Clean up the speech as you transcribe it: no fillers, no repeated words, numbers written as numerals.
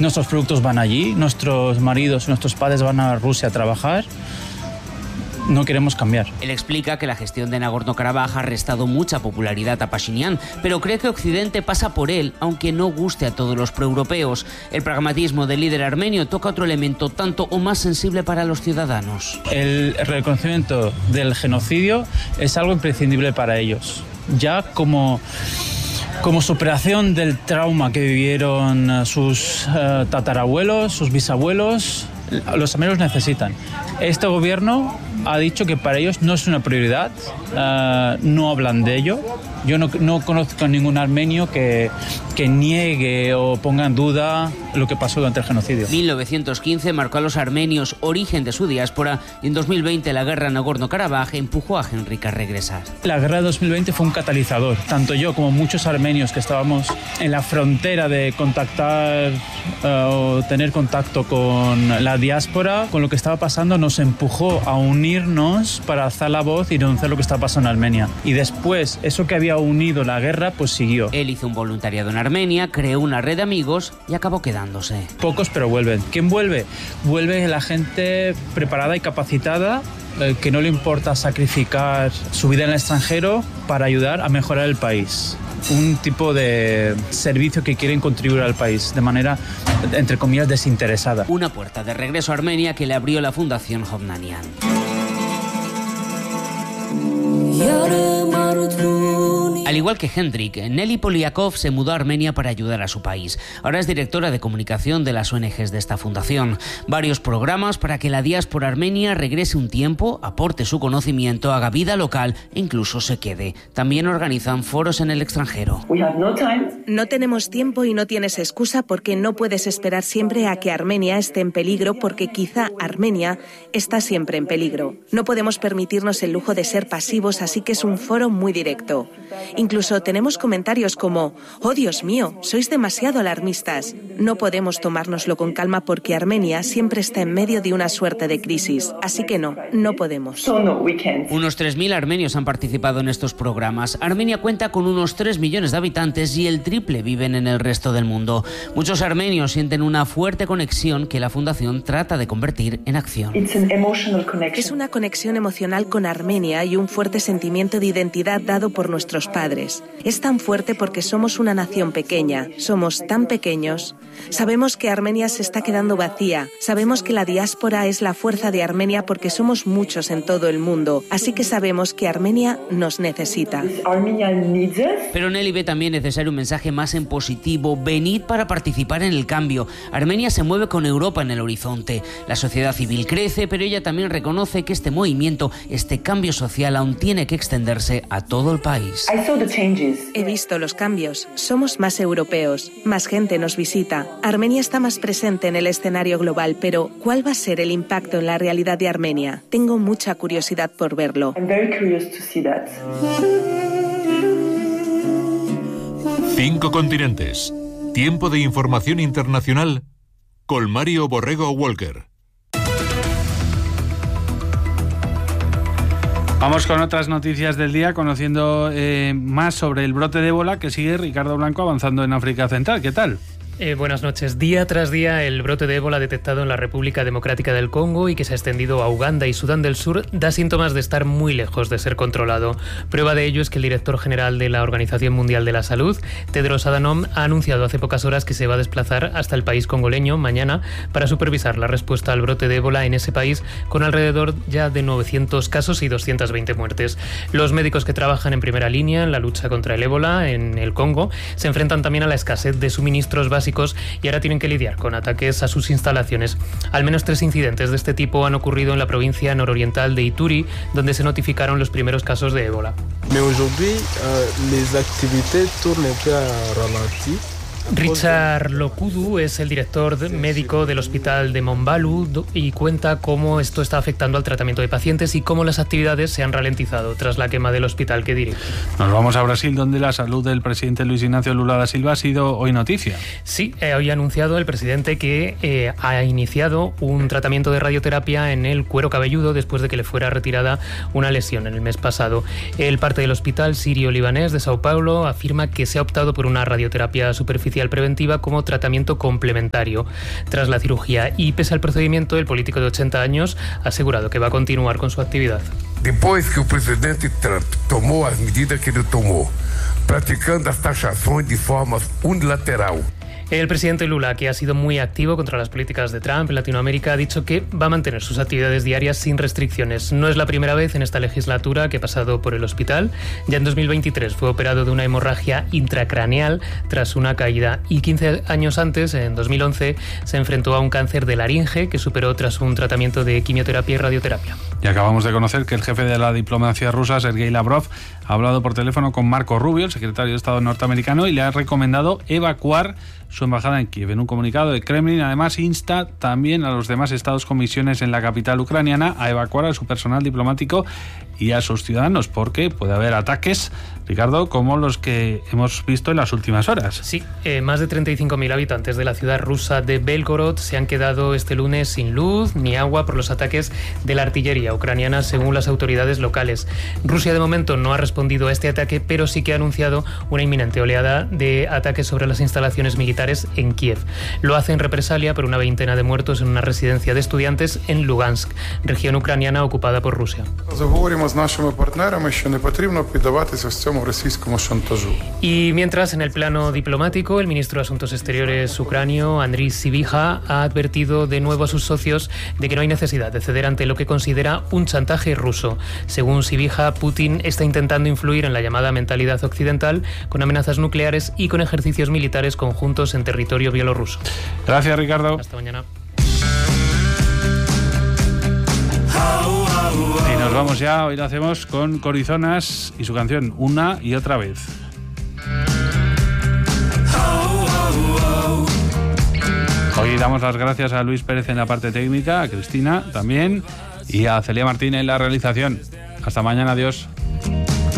nuestros productos van allí, nuestros maridos, nuestros padres van a Rusia a trabajar. No queremos cambiar. Él explica que la gestión de Nagorno-Karabaj ha restado mucha popularidad a Pashinyan, pero cree que Occidente pasa por él, aunque no guste a todos los proeuropeos. El pragmatismo del líder armenio toca otro elemento tanto o más sensible para los ciudadanos. El reconocimiento del genocidio es algo imprescindible para ellos. Ya como superación del trauma que vivieron sus tatarabuelos, sus bisabuelos, los armenios necesitan. Este gobierno ha dicho que para ellos no es una prioridad, no hablan de ello. Yo no conozco a ningún armenio que niegue o ponga en duda lo que pasó durante el genocidio. 1915 marcó a los armenios, origen de su diáspora, y en 2020 la guerra en Nagorno-Karabaj empujó a Henrik a regresar. La guerra de 2020 fue un catalizador. Tanto yo como muchos armenios que estábamos en la frontera de contactar o tener contacto con la diáspora, con lo que estaba pasando, nos empujó a unirnos para alzar la voz y denunciar lo que estaba pasando en Armenia. Y después, eso que había unido la guerra, pues siguió. Él hizo un voluntariado en Armenia, creó una red de amigos y acabó quedándose. Pocos, pero vuelven. ¿Quién vuelve? Vuelve la gente preparada y capacitada, que no le importa sacrificar su vida en el extranjero para ayudar a mejorar el país. Un tipo de servicio que quieren contribuir al país de manera, entre comillas, desinteresada. Una puerta de regreso a Armenia que le abrió la Fundación Hovnanian. Al igual que Hendrik, Nelly Polyakov se mudó a Armenia para ayudar a su país. Ahora es directora de comunicación de las ONGs de esta fundación. Varios programas para que la diáspora armenia regrese un tiempo, aporte su conocimiento, haga vida local e incluso se quede. También organizan foros en el extranjero. No tenemos tiempo y no tienes excusa porque no puedes esperar siempre a que Armenia esté en peligro, porque quizá Armenia está siempre en peligro. No podemos permitirnos el lujo de ser pasivos, así que es un foro muy directo. Incluso tenemos comentarios como: «Oh, Dios mío, sois demasiado alarmistas». No podemos tomárnoslo con calma porque Armenia siempre está en medio de una suerte de crisis. Así que no podemos. Unos 3.000 armenios han participado en estos programas. Armenia cuenta con unos 3 millones de habitantes y el triple viven en el resto del mundo. Muchos armenios sienten una fuerte conexión que la Fundación trata de convertir en acción. Es una conexión emocional con Armenia y un fuerte sentimiento de identidad dado por nuestros padres. Es tan fuerte porque somos una nación pequeña, somos tan pequeños. Sabemos que Armenia se está quedando vacía, sabemos que la diáspora es la fuerza de Armenia porque somos muchos en todo el mundo, así que sabemos que Armenia nos necesita. Pero Nelly ve también necesario un mensaje más en positivo: venid para participar en el cambio. Armenia se mueve con Europa en el horizonte. La sociedad civil crece, pero ella también reconoce que este movimiento, este cambio social aún tiene que extenderse a todo el país. He visto los cambios. Somos más europeos, más gente nos visita. Armenia está más presente en el escenario global, pero ¿cuál va a ser el impacto en la realidad de Armenia? Tengo mucha curiosidad por verlo. 5 continentes. Tiempo de información internacional con Mario Borrego Walker. Vamos con otras noticias del día, conociendo más sobre el brote de ébola que sigue Ricardo Blanco avanzando en África Central. ¿Qué tal? Buenas noches. Día tras día, el brote de ébola detectado en la República Democrática del Congo y que se ha extendido a Uganda y Sudán del Sur da síntomas de estar muy lejos de ser controlado. Prueba de ello es que el director general de la Organización Mundial de la Salud, Tedros Adhanom, ha anunciado hace pocas horas que se va a desplazar hasta el país congoleño mañana para supervisar la respuesta al brote de ébola en ese país, con alrededor ya de 900 casos y 220 muertes. Los médicos que trabajan en primera línea en la lucha contra el ébola en el Congo se enfrentan también a la escasez de suministros básicos y ahora tienen que lidiar con ataques a sus instalaciones. Al menos 3 incidentes de este tipo han ocurrido en la provincia nororiental de Ituri, donde se notificaron los primeros casos de ébola. Richard Lokudu es el director médico del hospital de Mombalu y cuenta cómo esto está afectando al tratamiento de pacientes y cómo las actividades se han ralentizado tras la quema del hospital que dirige. Nos vamos a Brasil, donde la salud del presidente Luis Ignacio Lula da Silva ha sido hoy noticia. Sí, hoy ha anunciado el presidente que ha iniciado un tratamiento de radioterapia en el cuero cabelludo después de que le fuera retirada una lesión en el mes pasado. El parte del hospital sirio-libanés de Sao Paulo afirma que se ha optado por una radioterapia superficial artificial preventiva como tratamiento complementario tras la cirugía. Y pese al procedimiento, el político de 80 años ha asegurado que va a continuar con su actividad. Depois que o presidente Trump tomou as medidas que ele tomou, praticando as taxações de forma unilateral. El presidente Lula, que ha sido muy activo contra las políticas de Trump en Latinoamérica, ha dicho que va a mantener sus actividades diarias sin restricciones. No es la primera vez en esta legislatura que ha pasado por el hospital. Ya en 2023 fue operado de una hemorragia intracraneal tras una caída y 15 años antes, en 2011, se enfrentó a un cáncer de laringe que superó tras un tratamiento de quimioterapia y radioterapia. Y acabamos de conocer que el jefe de la diplomacia rusa, Sergei Lavrov, ha hablado por teléfono con Marco Rubio, el secretario de Estado norteamericano, y le ha recomendado evacuar su embajada en Kiev. En un comunicado, el Kremlin además insta también a los demás estados con misiones en la capital ucraniana a evacuar a su personal diplomático y a sus ciudadanos, porque puede haber ataques, Ricardo, como los que hemos visto en las últimas horas. Sí, más de 35.000 habitantes de la ciudad rusa de Belgorod se han quedado este lunes sin luz ni agua por los ataques de la artillería ucraniana, según las autoridades locales. Rusia de momento no ha respondido a este ataque, pero sí que ha anunciado una inminente oleada de ataques sobre las instalaciones militares en Kiev. Lo hace en represalia por una veintena de muertos en una residencia de estudiantes en Lugansk, región ucraniana ocupada por Rusia. Y mientras, en el plano diplomático, el ministro de Asuntos Exteriores ucranio, Andriy Sybiha, ha advertido de nuevo a sus socios de que no hay necesidad de ceder ante lo que considera un chantaje ruso. Según Sybiha, Putin está intentando influir en la llamada mentalidad occidental con amenazas nucleares y con ejercicios militares conjuntos en territorio bielorruso. Gracias, Ricardo. Hasta mañana. Y nos vamos ya, hoy lo hacemos con Corizonas y su canción Una y Otra Vez. Hoy damos las gracias a Luis Pérez en la parte técnica, a Cristina también y a Celia Martín en la realización. Hasta mañana, adiós.